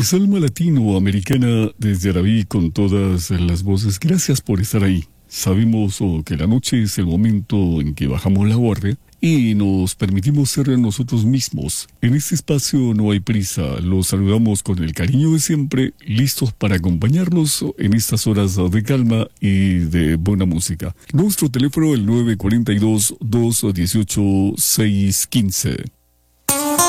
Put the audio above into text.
Alma Latinoamericana desde Arabí con todas las voces. Gracias por estar ahí. Sabemos que la noche es el momento en que bajamos la guardia y nos permitimos ser nosotros mismos. En este espacio no hay prisa. Los saludamos con el cariño de siempre, listos para acompañarnos en estas horas de calma y de buena música. Nuestro teléfono el 942-218-615.